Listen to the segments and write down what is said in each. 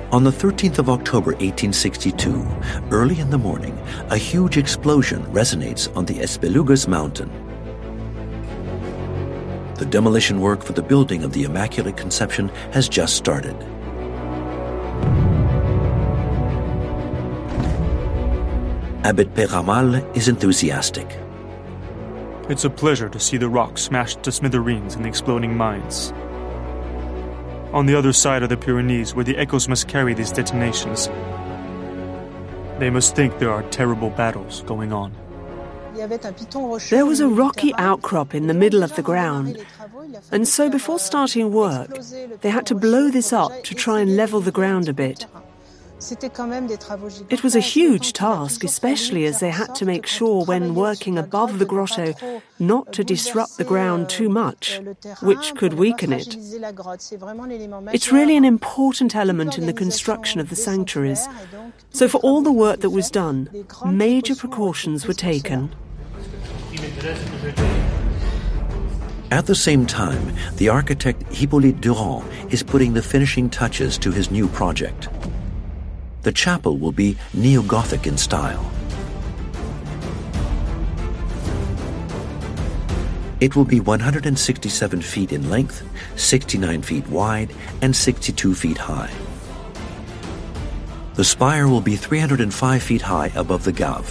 On the 13th of October 1862, early in the morning, a huge explosion resonates on the Espelugos mountain. The demolition work for the building of the Immaculate Conception has just started. Abbot Peyramal is enthusiastic. It's a pleasure to see the rock smashed to smithereens in the exploding mines. On the other side of the Pyrenees, where the echoes must carry these detonations, they must think there are terrible battles going on. There was a rocky outcrop in the middle of the ground, and so before starting work, they had to blow this up to try and level the ground a bit. It was a huge task, especially as they had to make sure when working above the grotto not to disrupt the ground too much, which could weaken it. It's really an important element in the construction of the sanctuaries. So for all the work that was done, major precautions were taken. At the same time, the architect Hippolyte Durand is putting the finishing touches to his new project. The chapel will be neo-Gothic in style. It will be 167 feet in length, 69 feet wide, and 62 feet high. The spire will be 305 feet high above the Gave.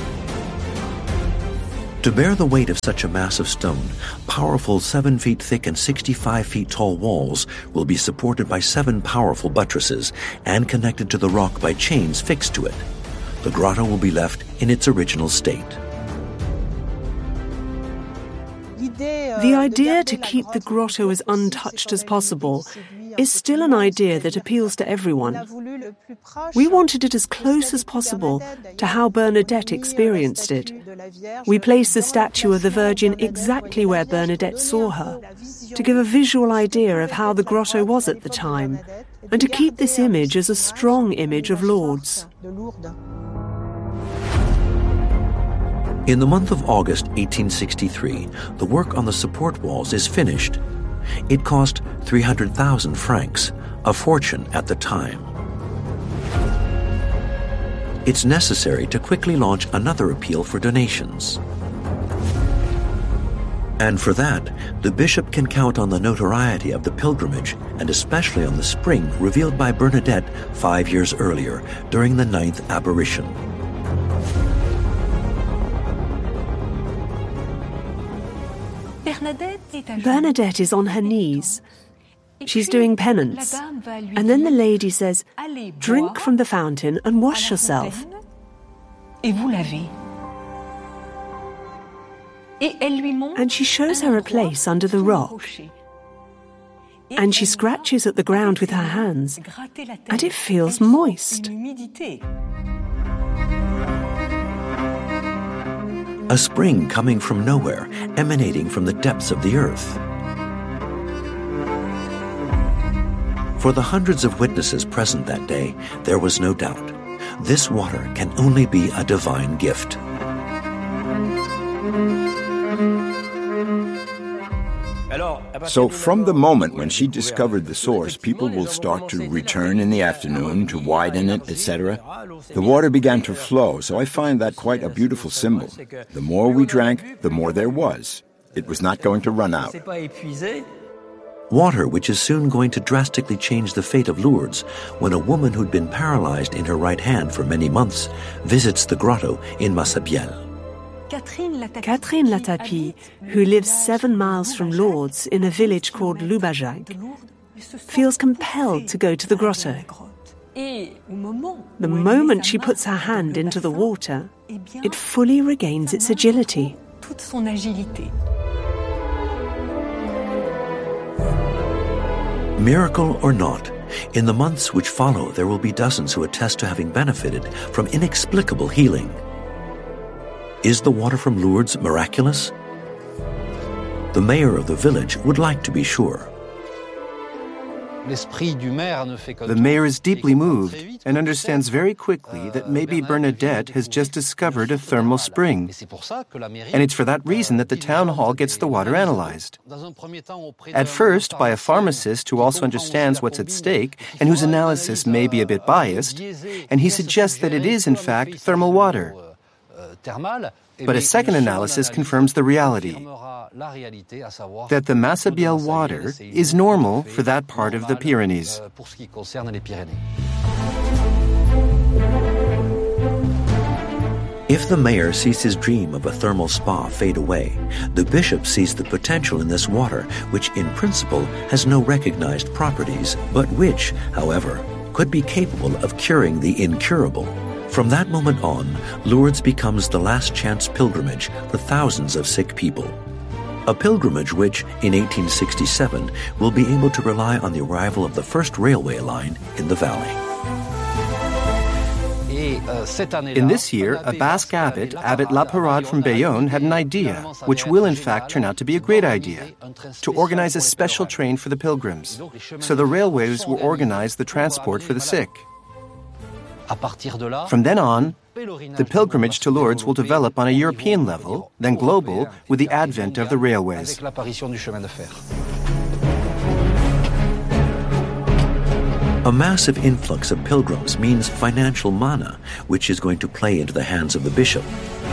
To bear the weight of such a mass of stone, powerful 7 feet thick and 65 feet tall walls will be supported by 7 powerful buttresses and connected to the rock by chains fixed to it. The grotto will be left in its original state. The idea to keep the grotto as untouched as possible is still an idea that appeals to everyone. We wanted it as close as possible to how Bernadette experienced it. We placed the statue of the Virgin exactly where Bernadette saw her, to give a visual idea of how the grotto was at the time, and to keep this image as a strong image of Lourdes. In the month of August 1863, the work on the support walls is finished. It cost 300,000 francs, a fortune at the time. It's necessary to quickly launch another appeal for donations. And for that, the bishop can count on the notoriety of the pilgrimage, and especially on the spring revealed by Bernadette 5 years earlier during the 9th apparition. Bernadette is on her knees. She's doing penance. And then the lady says, "Drink from the fountain and wash yourself." And she shows her a place under the rock. And she scratches at the ground with her hands, and it feels moist. A spring coming from nowhere, emanating from the depths of the earth. For the hundreds of witnesses present that day, there was no doubt. This water can only be a divine gift. So from the moment when she discovered the source, people will start to return in the afternoon to widen it, etc. The water began to flow, so I find that quite a beautiful symbol. The more we drank, the more there was. It was not going to run out. Water which is soon going to drastically change the fate of Lourdes when a woman who'd been paralyzed in her right hand for many months visits the grotto in Massabielle. Catherine Latapie, who lives 7 miles from Lourdes in a village called Loubajac, feels compelled to go to the grotto. The moment she puts her hand into the water, it fully regains its agility. Miracle or not, in the months which follow there will be dozens who attest to having benefited from inexplicable healing. Is the water from Lourdes miraculous? The mayor of the village would like to be sure. The mayor is deeply moved and understands very quickly that maybe Bernadette has just discovered a thermal spring. And it's for that reason that the town hall gets the water analyzed. At first, by a pharmacist who also understands what's at stake and whose analysis may be a bit biased, and he suggests that it is, in fact, thermal water. But a second analysis confirms the reality, that the Massabielle water is normal for that part of the Pyrenees. If the mayor sees his dream of a thermal spa fade away, the bishop sees the potential in this water, which in principle has no recognized properties, but which, however, could be capable of curing the incurable. From that moment on, Lourdes becomes the last chance pilgrimage for thousands of sick people. A pilgrimage which, in 1867, will be able to rely on the arrival of the first railway line in the valley. In this year, a Basque abbot, Abbot La Parade from Bayonne, had an idea, which will in fact turn out to be a great idea, to organize a special train for the pilgrims. So the railways will organize the transport for the sick. From then on, the pilgrimage to Lourdes will develop on a European level, then global, with the advent of the railways. A massive influx of pilgrims means financial mana, which is going to play into the hands of the bishop.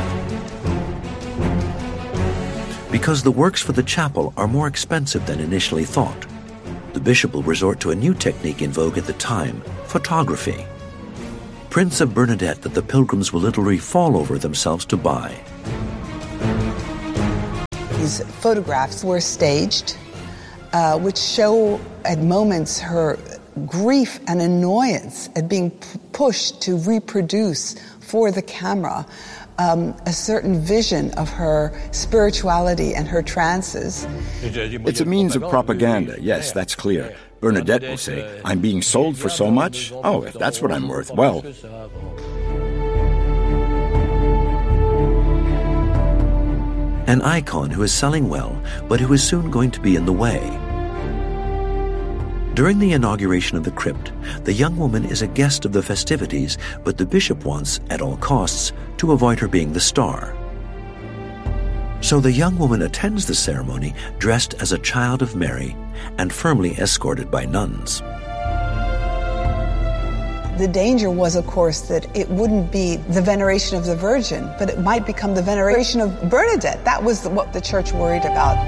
Because the works for the chapel are more expensive than initially thought, the bishop will resort to a new technique in vogue at the time, photography. Prints of Bernadette that the pilgrims will literally fall over themselves to buy. These photographs were staged, which show at moments her grief and annoyance at being pushed to reproduce for the camera a certain vision of her spirituality and her trances. It's a means of propaganda, yes, that's clear. Bernadette will say, I'm being sold for so much? Oh, if that's what I'm worth, well. An icon who is selling well, but who is soon going to be in the way. During the inauguration of the crypt, the young woman is a guest of the festivities, but the bishop wants, at all costs, to avoid her being the star. So the young woman attends the ceremony dressed as a child of Mary and firmly escorted by nuns. The danger was, of course, that it wouldn't be the veneration of the Virgin, but it might become the veneration of Bernadette. That was what the church worried about.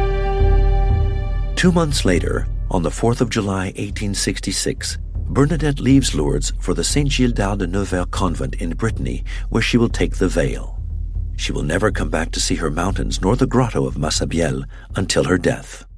2 months later, on the 4th of July, 1866, Bernadette leaves Lourdes for the Saint Gildard de Nevers convent in Brittany, where she will take the veil. She will never come back to see her mountains nor the grotto of Massabielle until her death.